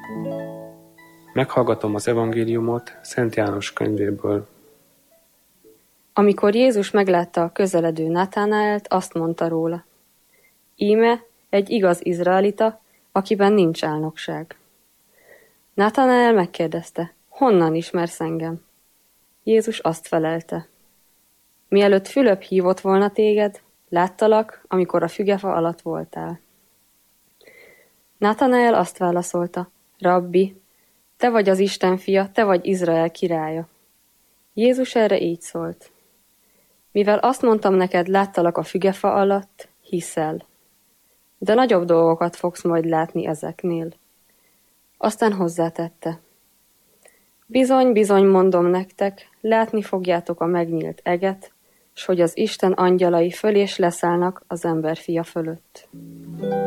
Meghallgatom az evangéliumot Szent János könyvéből. Amikor Jézus meglátta a közeledő Natanaelt, azt mondta róla: Íme egy igaz izraelita, akiben nincs álnokság. Natanael megkérdezte: honnan ismersz engem? Jézus azt felelte: mielőtt Fülöp hívott volna téged, láttalak, amikor a fügefa alatt voltál. Natanael azt válaszolta: Rabbi, te vagy az Isten fia, te vagy Izrael királya. Jézus erre így szólt: mivel azt mondtam neked, láttalak a fügefa alatt, hiszel. De nagyobb dolgokat fogsz majd látni ezeknél. Aztán hozzátette: bizony, bizony mondom nektek, látni fogjátok a megnyílt eget, s hogy az Isten angyalai föl és leszállnak az emberfia fölött.